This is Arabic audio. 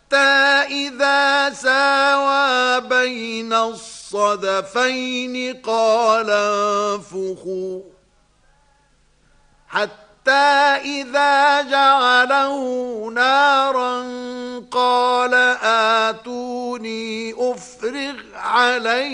إذا ساوى بين الصدفين قال انفخوا حتى إذا جعله نارا قال آتوني أفرغ عليه